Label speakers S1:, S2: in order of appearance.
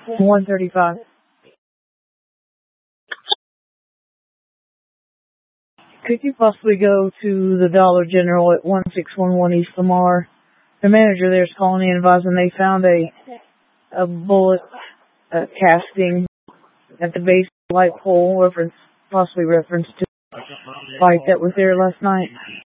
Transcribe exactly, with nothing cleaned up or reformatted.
S1: one thirty-five. Could you possibly go to the Dollar General at one six one one East Lamar? The manager there is calling in advising they found a, a bullet uh, casting at the base of the light pole, reference, possibly reference to the fight that was there last night.